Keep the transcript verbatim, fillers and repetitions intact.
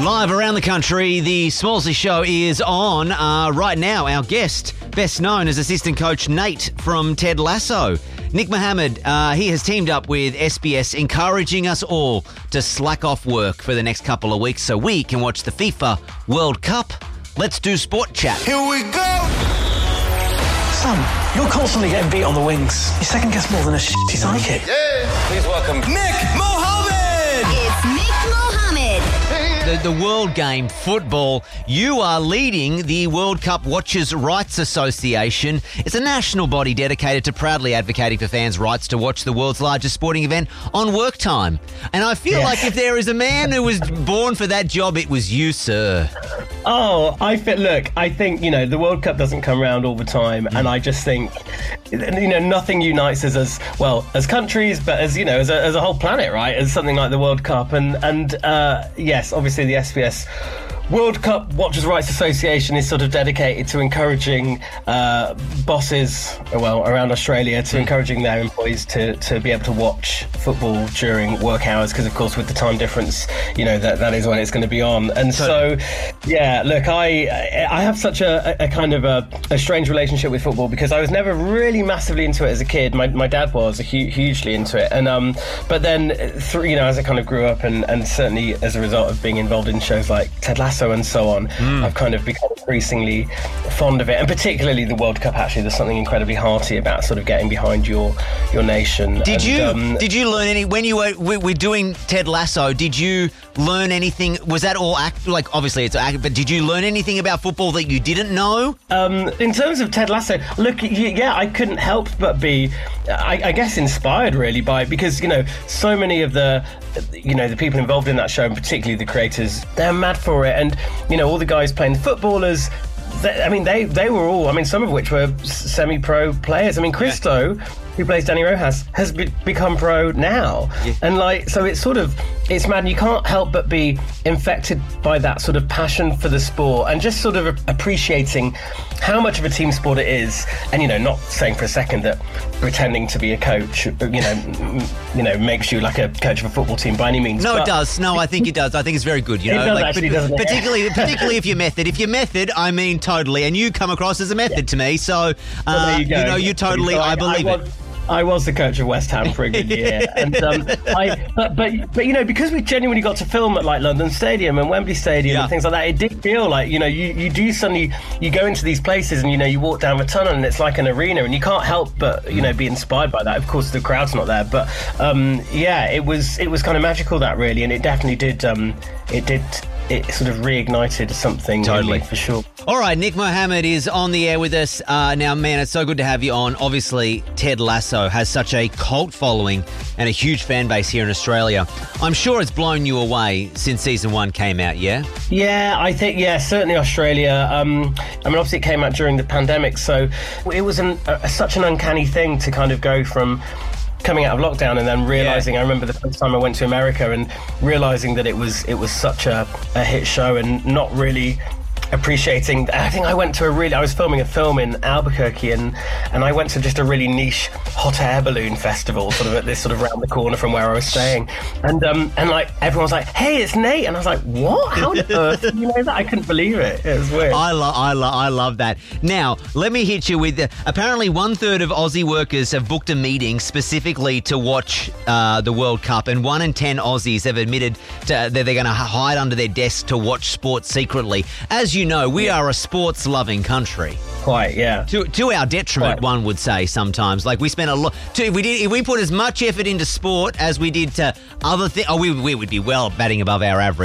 Live around the country, the Smallsy Show is on. Uh, right now, our guest, best known as assistant coach Nate from Ted Lasso. Nick Mohammed, uh, he has teamed up with S B S, encouraging us all to slack off work for the next couple of weeks so we can watch the FIFA World Cup. Let's do sport chat. Here we go! Son, you're constantly getting beat on the wings. You second guess more than a shitty psychic. Yeah! Please welcome Nick Mohammed! It's Nick Mohammed. The, the world game, football. You are leading the World Cup Watchers' Rights Association. It's a national body dedicated to proudly advocating for fans' rights to watch the world's largest sporting event on work time. And I feel Yeah. like if there is a man who was born for that job, it was you, sir. Oh, I fit. Look, I think, you know, the World Cup doesn't come around all the time, and I just think, you know, nothing unites us as well as countries, but as, you know, as a, as a whole planet, right? As something like the World Cup, and and uh, yes, obviously the S B S World Cup Watchers' Rights Association is sort of dedicated to encouraging uh, bosses, well, around Australia, to encouraging their employees to, to be able to watch football during work hours, because, of course, with the time difference, you know, that, that is when it's going to be on. And so, yeah, look, I I have such a, a kind of a, a strange relationship with football, because I was never really massively into it as a kid. My my dad was hu- hugely into it. And um, but then, through, you know, as I kind of grew up, and, and certainly as a result of being involved in shows like Ted Lasso and so on, mm. I've kind of become increasingly fond of it, and particularly the World Cup. Actually, there's something incredibly hearty about sort of getting behind your your nation. Did and, you um, did you learn any when you were we, we're doing Ted Lasso? Did you learn anything? Was that all act like obviously it's act, but did you learn anything about football that you didn't know? Um, in terms of Ted Lasso, look, yeah, I couldn't help but be, I, I guess, inspired really by, because, you know, so many of the, you know, the people involved in that show, and particularly the creators, they're mad for it. And, you know, all the guys playing the footballers, they, I mean, they, they were all, I mean, some of which were semi-pro players. I mean, Christo, who plays Danny Rojas, has be- become pro now. Yeah. And, like, so it's sort of, it's mad. And you can't help but be infected by that sort of passion for the sport, and just sort of appreciating how much of a team sport it is. And, you know, not saying for a second that pretending to be a coach, you know, you know, makes you like a coach of a football team by any means. No, but it does. No, I think it does. I think it's very good. You It know, does like actually, pat- doesn't it? particularly, particularly if you're method. If you're method, I mean, totally. And you come across as a method to me, so uh, Well, there you go. you know, you totally. So I, believe I it. was, I was the coach of West Ham for a good year, and um, I, but, but but you know, because we genuinely got to film at like London Stadium and Wembley Stadium Yeah. and things like that, it did feel like, you know, you, you do suddenly you go into these places, and, you know, you walk down the tunnel and it's like an arena, and you can't help but, you know, be inspired by that. Of course, the crowd's not there, but um, yeah, it was it was kind of magical, that really, and it definitely did um, it did. It sort of reignited something, Totally. in me, for sure. All right, Nick Mohammed is on the air with us. Uh, now, man, it's so good to have you on. Obviously, Ted Lasso has such a cult following and a huge fan base here in Australia. I'm sure it's blown you away since season one came out, yeah? Yeah, I think, yeah, certainly Australia. Um, I mean, obviously it came out during the pandemic, so it was an, a, such an uncanny thing to kind of go from coming out of lockdown and then realizing, Yeah. I remember the first time I went to America and realizing that it was it was such a, a hit show, and not really appreciating. I think I went to a really, I was filming a film in Albuquerque, and and I went to just a really niche hot air balloon festival, sort of at this sort of round the corner from where I was staying, and um and like everyone was like, "Hey, it's Nate," and I was like, "What? How on earth did you know that?" I couldn't believe it. It was weird. I love, I love, I love that. Now, let me hit you with. Uh, apparently, one third of Aussie workers have booked a meeting specifically to watch uh, the World Cup, and one in ten Aussies have admitted to, that they're going to hide under their desk to watch sports secretly. As you know, we are a sports-loving country. Quite, yeah. To to our detriment, Right. one would say sometimes. Like we spent a lot. If we did, if we put as much effort into sport as we did to other things, oh, we we would be well batting above our average.